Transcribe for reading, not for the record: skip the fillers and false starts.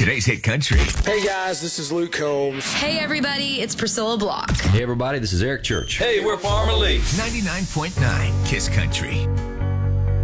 Today's Hit Country. Hey guys, this is Luke Combs. Hey everybody, it's Priscilla Block. Hey everybody, this is Eric Church. Hey, we're Farmer Lee. 99.9 Kiss Country.